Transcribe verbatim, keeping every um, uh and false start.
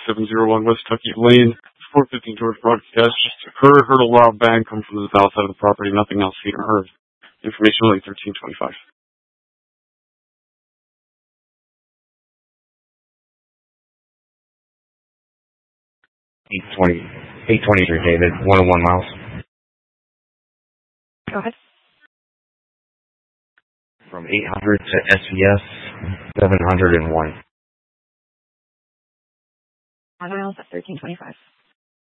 seven zero one West Tucky Lane, four fifteen George Broadcast. Heard, heard a loud bang come from the south side of the property. Nothing else seen or heard. Information only thirteen twenty-five. eight twenty, eight twenty-three, David, one oh one miles. Go ahead. From eight hundred to S V S, seven hundred one. One miles at thirteen twenty-five.